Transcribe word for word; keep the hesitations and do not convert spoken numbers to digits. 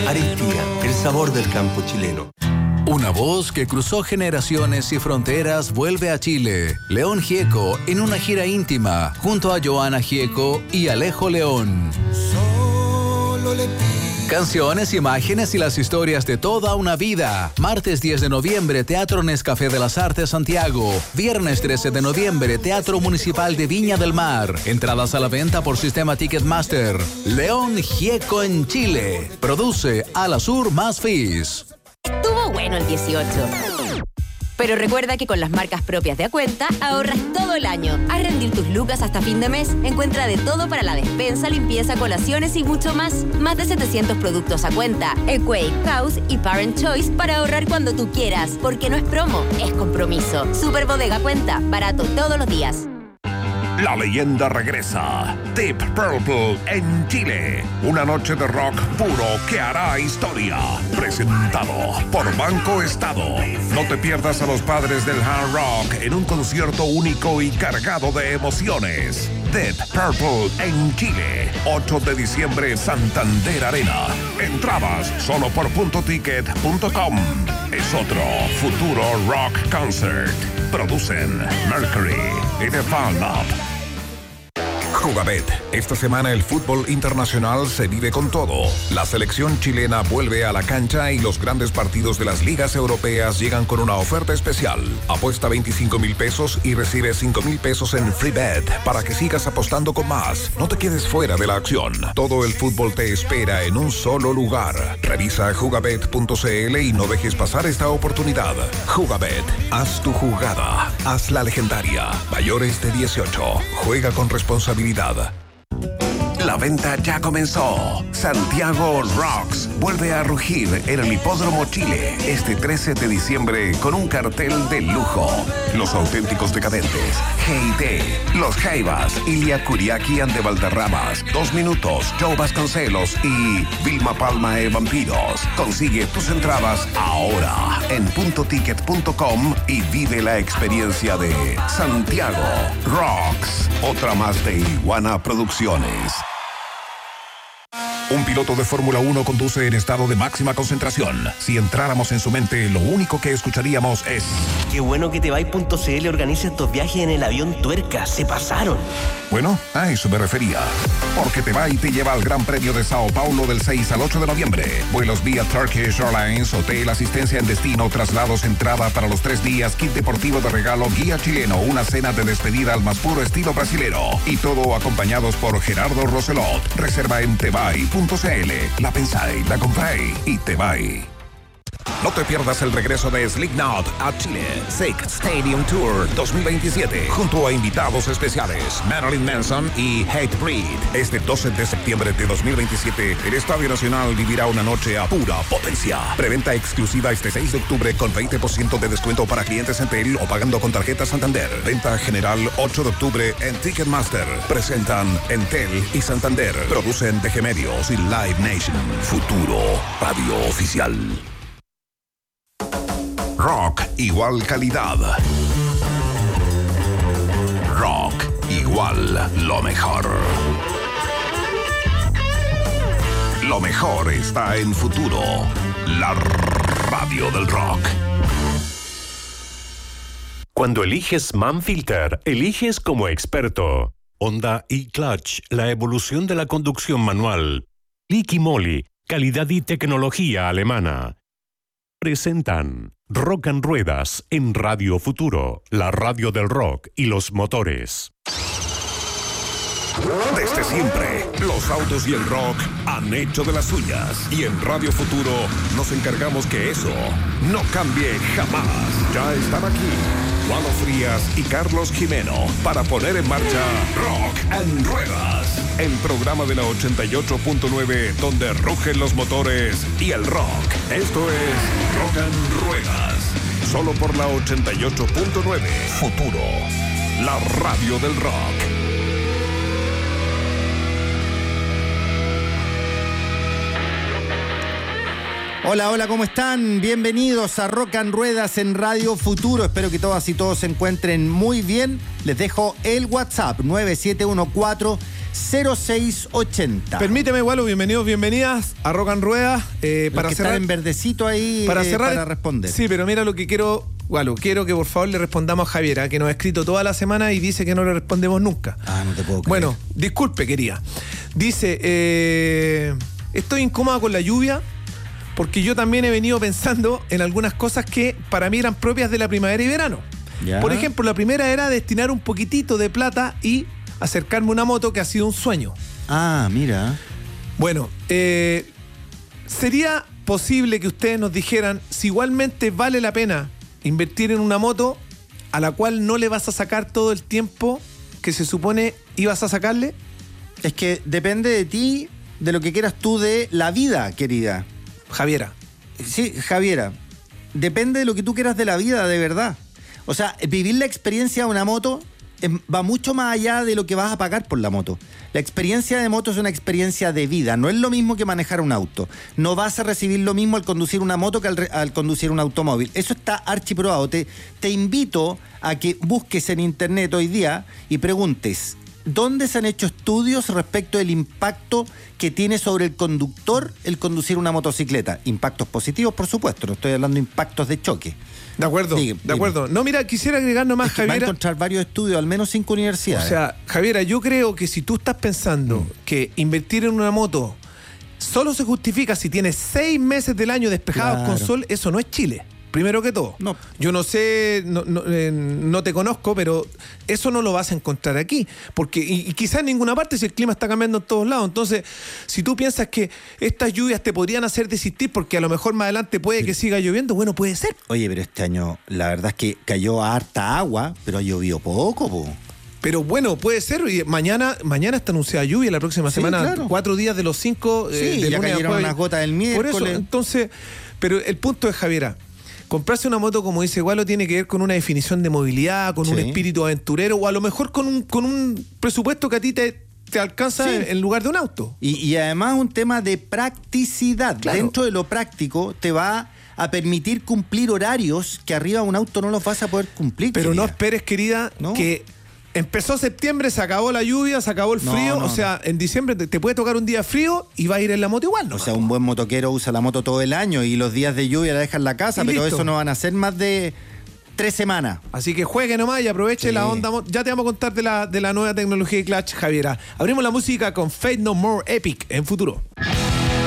Aritzia, el sabor del campo chileno. Una voz que cruzó generaciones y fronteras vuelve a Chile. León Gieco en una gira íntima junto a Joana Gieco y Alejo León. Solo le pido. Canciones, imágenes y las historias de toda una vida. Martes diez de noviembre, Teatro Nescafé de las Artes Santiago. Viernes trece de noviembre, Teatro Municipal de Viña del Mar. Entradas a la venta por sistema Ticketmaster. León Gieco en Chile. Produce Alasur más Fizz. Estuvo bueno el dieciocho. Pero recuerda que con las marcas propias de Acuenta ahorras todo el año. Haz rendir tus lucas hasta fin de mes. Encuentra de todo para la despensa, limpieza, colaciones y mucho más. Más de setecientos productos Acuenta, Equate, House y Parent Choice para ahorrar cuando tú quieras. Porque no es promo, es compromiso. Super Bodega Cuenta, barato todos los días. La leyenda regresa. Deep Purple en Chile. Una noche de rock puro que hará historia. Presentado por Banco Estado. No te pierdas a los padres del hard rock en un concierto único y cargado de emociones. Deep Purple en Chile. ocho de diciembre, Santander Arena. Entradas solo por punto ticket punto com. Es otro futuro rock concert. Producen Mercury y The Fan Up. Jugabet. Esta semana el fútbol internacional se vive con todo. La selección chilena vuelve a la cancha y los grandes partidos de las ligas europeas llegan con una oferta especial. Apuesta veinticinco mil pesos y recibe cinco mil pesos en free bet para que sigas apostando con más. No te quedes fuera de la acción. Todo el fútbol te espera en un solo lugar. Revisa jugabet punto c l y no dejes pasar esta oportunidad. Jugabet. Haz tu jugada. Haz la legendaria. Mayores de dieciocho. Juega con responsabilidad. La venta ya comenzó. Santiago Rocks vuelve a rugir en el Hipódromo Chile este trece de diciembre con un cartel de lujo. Los auténticos decadentes, G I T, Los Jaivas, Ilia Kuriaki and de Valderramas, Dos Minutos, Joe Vasconcelos y Vilma Palma e Vampiros. Consigue tus entradas ahora en punto ticket punto com y vive la experiencia de Santiago Rocks. Otra más de Iguana Producciones. Un piloto de Fórmula uno conduce en estado de máxima concentración. Si entráramos en su mente, lo único que escucharíamos es... Qué bueno que Tebay.cl organiza estos viajes en el avión Tuerca. Se pasaron. Bueno, a eso me refería. Porque Tebay te lleva al Gran Premio de Sao Paulo del seis al ocho de noviembre. Vuelos vía Turkish Airlines, hotel, asistencia en destino, traslados, entrada para los tres días, kit deportivo de regalo, guía chileno, una cena de despedida al más puro estilo brasilero. Y todo acompañados por Gerardo Roselot. Reserva en Tebay punto c l. La pensáis, la compráis y Tebay. No te pierdas el regreso de Slipknot a Chile. Sick Stadium Tour dos mil veintisiete. Junto a invitados especiales Marilyn Manson y Hatebreed. Este doce de septiembre de dos mil veintisiete, el Estadio Nacional vivirá una noche a pura potencia. Preventa exclusiva este seis de octubre con veinte por ciento de descuento para clientes Entel o pagando con tarjeta Santander. Venta general ocho de octubre en Ticketmaster. Presentan Entel y Santander. Producen D G Medios y Live Nation. Futuro Radio Oficial. Rock igual calidad. Rock igual lo mejor. Lo mejor está en Futuro, la radio del rock. Cuando eliges Manfilter, eliges como experto. Honda e-Clutch, la evolución de la conducción manual. Liqui Moly, calidad y tecnología alemana. Presentan Rock and Ruedas en Radio Futuro, la radio del rock y los motores. Desde siempre, los autos y el rock han hecho de las suyas. Y en Radio Futuro nos encargamos que eso no cambie jamás. Ya están aquí Juano Frías y Carlos Jimeno para poner en marcha Rock and Ruedas, el programa de la ochenta y ocho punto nueve donde rugen los motores y el rock. Esto es Rock and Ruedas, solo por la ochenta y ocho punto nueve. Futuro, la radio del rock. Hola, hola, ¿cómo están? Bienvenidos a Rock and Ruedas en Radio Futuro. Espero que todas y todos se encuentren muy bien. Les dejo el WhatsApp nueve siete uno cuatro cero seis ocho cero. Permíteme, Gualo, bienvenidos, bienvenidas a Rock and Ruedas. Eh, para que cerrar están en verdecito ahí para, eh, cerrar, para responder. Sí, pero mira lo que quiero, Gualo, quiero que por favor le respondamos a Javiera, que nos ha escrito toda la semana y dice que no le respondemos nunca. Ah, no te puedo creer. Bueno, disculpe, querida. Dice, eh, estoy incómoda con la lluvia porque yo también he venido pensando en algunas cosas que para mí eran propias de la primavera y verano. ¿Ya? Por ejemplo, la primera era destinar un poquitito de plata y acercarme a una moto, que ha sido un sueño. Ah, mira. Bueno, eh, ¿sería posible que ustedes nos dijeran si igualmente vale la pena invertir en una moto a la cual no le vas a sacar todo el tiempo que se supone ibas a sacarle? Es que depende de ti, de lo que quieras tú de la vida, querida. Javiera. Sí, Javiera. Depende de lo que tú quieras de la vida, de verdad. O sea, vivir la experiencia de una moto eh, va mucho más allá de lo que vas a pagar por la moto. La experiencia de moto es una experiencia de vida. No es lo mismo que manejar un auto. No vas a recibir lo mismo al conducir una moto que al, re- al conducir un automóvil. Eso está archiprobado. Te, te invito a que busques en internet hoy día y preguntes ¿dónde se han hecho estudios respecto del impacto que tiene sobre el conductor el conducir una motocicleta? Impactos positivos, por supuesto, no estoy hablando de impactos de choque. De acuerdo, Diga, de dime. acuerdo. No, mira, quisiera agregar nomás, Es que va a Javiera. encontrar varios estudios, al menos cinco universidades. O sea, Javiera, yo creo que si tú estás pensando Mm. que invertir en una moto solo se justifica si tienes seis meses del año despejados Claro. con sol, eso no es Chile. Primero que todo. No. Yo no sé, no, no, eh, no te conozco, pero eso no lo vas a encontrar aquí. Porque, y, y quizás en ninguna parte, si el clima está cambiando en todos lados. Entonces, si tú piensas que estas lluvias te podrían hacer desistir porque a lo mejor más adelante puede que siga lloviendo, bueno, puede ser. Oye, pero este año la verdad es que cayó harta agua, pero ha llovido poco, po. Pero bueno, puede ser. Y mañana, mañana está anunciada lluvia la próxima Sí, semana. claro. Cuatro días de los cinco. Sí, eh, de ya lunes a cayeron jueves. unas gotas del Por miércoles. eso, entonces, pero el punto es, Javiera, comprarse una moto, como dice Gualo, tiene que ver con una definición de movilidad, con Sí. un espíritu aventurero, o a lo mejor con un, con un presupuesto que a ti te, te alcanza Sí. en, en lugar de un auto. Y, y además un tema de practicidad. Claro. Dentro de lo práctico te va a permitir cumplir horarios que arriba un auto no los vas a poder cumplir. Pero no querida. esperes, querida, No. que empezó septiembre, se acabó la lluvia, se acabó el No, frío. no, o sea, en diciembre te, te puede tocar un día frío y va a ir en la moto igual, ¿no? O sea, un buen motoquero usa la moto todo el año y los días de lluvia la deja en la casa, Y pero listo. eso no van a ser más de tres semanas. Así que juegue nomás y aproveche Sí. la onda. mo- Ya te vamos a contar de la, de la nueva tecnología de Clutch, Javiera. Abrimos la música con Fate No More Epic en Futuro.